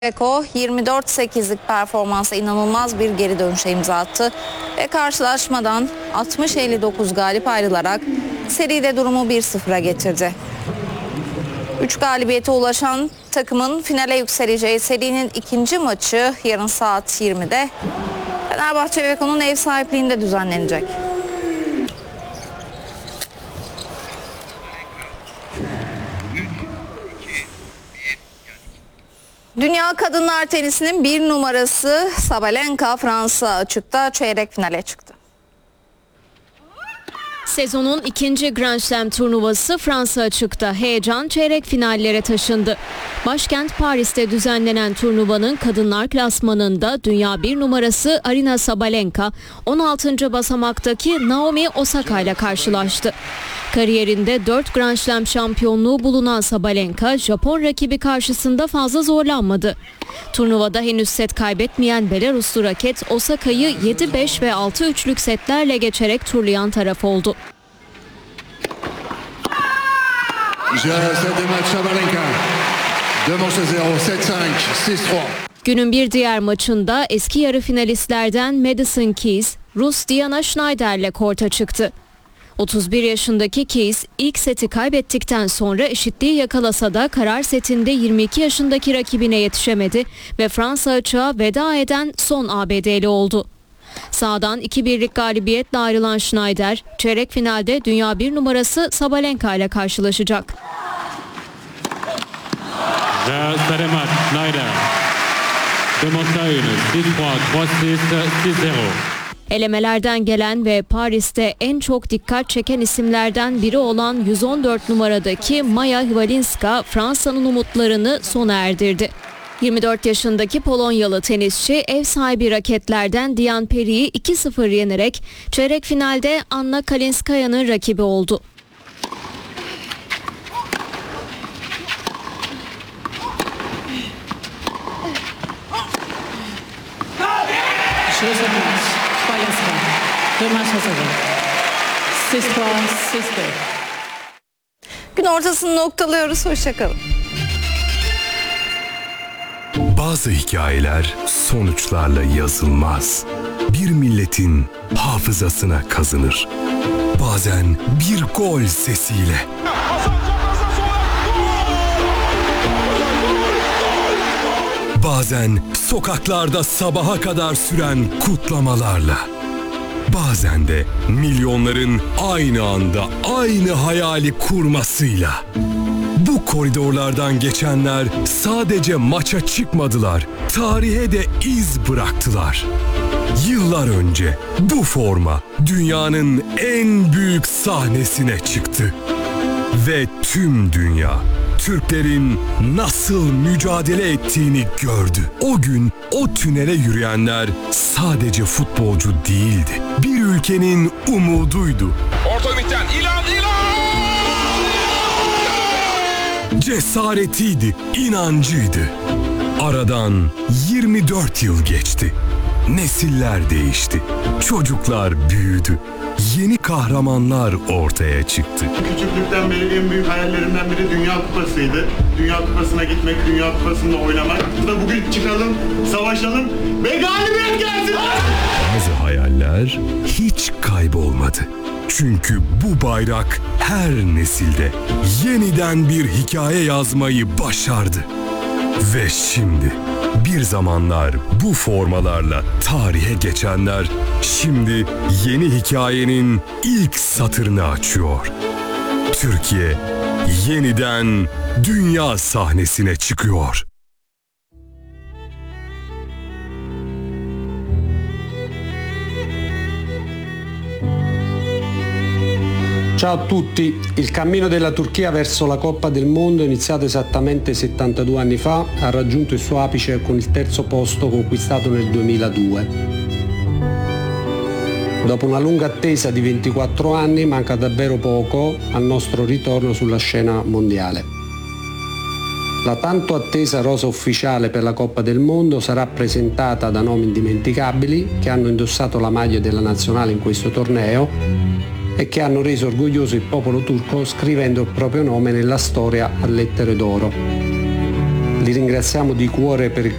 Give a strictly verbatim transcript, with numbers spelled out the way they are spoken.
Beko yirmi dört sekizlik performansa inanılmaz bir geri dönüşe imza attı ve karşılaşmadan altmış elli dokuz galip ayrılarak seride durumu bir sıfıra getirdi. üç galibiyete ulaşan takımın finale yükseleceği serinin ikinci maçı yarın saat yirmide Fenerbahçe Beko'nun ev sahipliğinde düzenlenecek. Dünya Kadınlar Tenisi'nin bir numarası Sabalenka Fransa açıkta çeyrek finale çıktı. Sezonun ikinci Grand Slam turnuvası Fransa açıkta heyecan çeyrek finallere taşındı. Başkent Paris'te düzenlenen turnuvanın kadınlar klasmanında dünya bir numarası Aryna Sabalenka on altıncı basamaktaki Naomi Osaka ile karşılaştı. Kariyerinde dört Grand Slam şampiyonluğu bulunan Sabalenka, Japon rakibi karşısında fazla zorlanmadı. Turnuvada henüz set kaybetmeyen Belaruslu raket Osaka'yı yedi beş ve altı üçlük setlerle geçerek turlayan taraf oldu. Günün bir diğer maçında eski yarı finalistlerden Madison Keys, Rus Diana Schneider ile korta çıktı. otuz bir yaşındaki Keys ilk seti kaybettikten sonra eşitliği yakalasa da karar setinde yirmi iki yaşındaki rakibine yetişemedi ve Fransa açığa veda eden son A B D'li oldu. Sahadan iki birlik galibiyetle ayrılan Schneider, çeyrek finalde dünya bir numarası Sabalenka ile karşılaşacak. Elemelerden gelen ve Paris'te en çok dikkat çeken isimlerden biri olan yüz on dört numaradaki Maya Hwalinska Fransa'nın umutlarını sona erdirdi. yirmi dört yaşındaki Polonyalı tenisçi ev sahibi raketlerden Diane Paris'i iki sıfır yenerek çeyrek finalde Anna Kalinskaya'nın rakibi oldu. Gün ortasını noktalıyoruz. Hoşçakalın. Bazı hikayeler sonuçlarla yazılmaz. Bir milletin hafızasına kazınır. Bazen bir gol sesiyle. Bazen sokaklarda sabaha kadar süren kutlamalarla. Bazen de milyonların aynı anda aynı hayali kurmasıyla. Bu koridorlardan geçenler sadece maça çıkmadılar, tarihe de iz bıraktılar. Yıllar önce bu forma dünyanın en büyük sahnesine çıktı. Ve tüm dünya Türklerin nasıl mücadele ettiğini gördü. O gün o tünele yürüyenler sadece futbolcu değildi. Bir ülkenin umuduydu. Orta ümitten İlan İlan! Cesaretiydi, inancıydı. Aradan yirmi dört yıl geçti. Nesiller değişti. Çocuklar büyüdü. Yeni kahramanlar ortaya çıktı. Küçüklükten beri en büyük hayallerimden biri Dünya Kupası'ydı. Dünya Kupası'na gitmek, Dünya Kupası'nda oynamak. Da bugün çıkalım, savaşalım ve galibiyet gelsin! Bazı hayaller hiç kaybolmadı. Çünkü bu bayrak her nesilde yeniden bir hikaye yazmayı başardı. Ve şimdi bir zamanlar bu formalarla tarihe geçenler şimdi yeni hikayenin ilk satırını açıyor. Türkiye yeniden dünya sahnesine çıkıyor. Ciao a tutti, il cammino della Turchia verso la Coppa del Mondo, iniziato esattamente settantadue anni fa, ha raggiunto il suo apice con il terzo posto conquistato nel duemiladue. Dopo una lunga attesa di ventiquattro anni manca davvero poco al nostro ritorno sulla scena mondiale. La tanto attesa rosa ufficiale per la Coppa del Mondo sarà presentata da nomi indimenticabili che hanno indossato la maglia della nazionale in questo torneo e che hanno reso orgoglioso il popolo turco scrivendo il proprio nome nella storia a lettere d'oro. Li ringraziamo di cuore per il